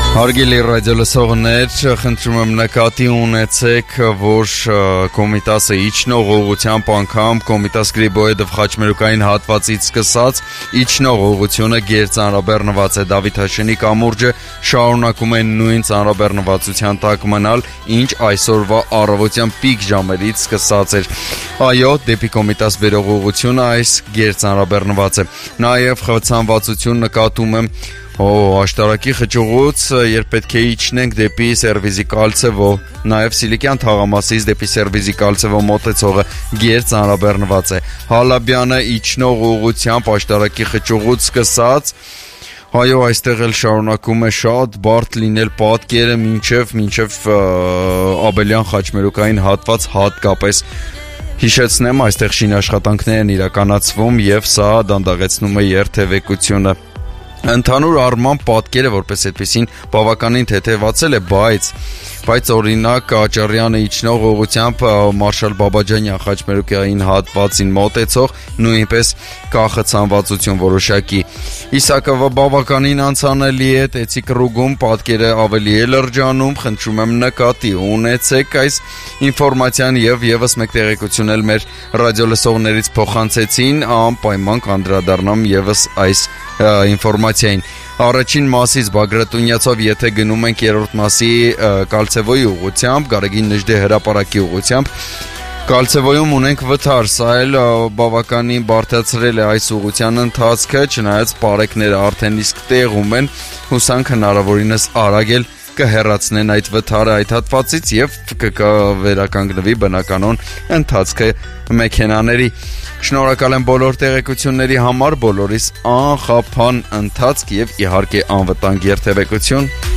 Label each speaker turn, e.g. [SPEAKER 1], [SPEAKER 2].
[SPEAKER 1] Հարգելի ռադիոլսողներ, խնդրում եմ նկատի ունեցեք, որ Կոմիտասը իջնող ուղղությամբ անգամ Կոմիտաս Գրիբոյեդով խաչմերուկային հատվածից սկսած իջնող ուղղությունը գերծանրաբեռնված է։ Դավիթ Հաշենի կամուրջը շարունակում է նույն ծանրաբեռնվածության տակ մնալ, ինչ այսօրվա առավոտյան պիկ ժամերից սկսած էր։ Այո, դեպի Կոմիտաս բերող ուղղությունը այս գերծանրաբեռնված է։ Նաև խցանվածություն նկատում եմ աշտարակի խճուղուց, երբ պետք է իջնենք դեպի Սերվիզի Կալցևո, նաև Սիլիկյան թաղամասից դեպի Սերվիզի Կալցևո մոտեցողը գերծանրաբեռնված է։ Հալաբյանը իջնող ուղղությամբ աշտարակի խճուղուց սկսած, այո, այստեղ էլ շարունակում է շատ բարդ լինել պատկերը մինչև Աբելյան խաչմերուկային հատված հատկապես։ Հիշեցնեմ, այստեղ շինաշխատանքներ են իրականացվում եւ սա դանդաղեցնում է երթևեկությունը։ Ընդհանուր առմամբ պատկերը որպես այդպեսին բավականին թեթևացել է, բայց օրինակ Աճարյանը իջնող ուղղությամբ Մարշալ Բաբաջանյան խաչմերուկային հատվածին մոտեցող նույնպես կա խցանվածություն որոշակի։ Իսակովը բավականին անցանելի է, Տեցի կռուգում պատկերը ավելի է լրջանում, խնդրում եմ նկատի ունեցեք այս ինֆորմացիան եւ եւս մեկ տեղեկություն էլ մեր ռադիոլսողներից փոխանցեցին, անպայման կանդրադառնամ եւս այս ինֆորմացիային։ Առաջին մասից Բագրատունյացով եթե գնում ենք երրորդ մասի Կալցևոյի ուղղությամբ, Գարեգին Նժդե հրապարակի ուղղությամբ, Կալցևոյում ունենք վթար, սա էլ բավականին բարդացրել է այս ուղղության ընթացքը, չնայած պարեկները արդեն իսկ տեղում են, հուսանք հնարավորինս արագ էլ կհեռացնեն այդ վթարը այդ հատվածից եւ կվերականգնվի բնականon ընթացքը մեքենաների։ Շնորհակալ եմ բոլոր տեղեկությունների համար, բոլորիս անխափան ընթացք եւ իհարկե անվտանգ երթևեկություն։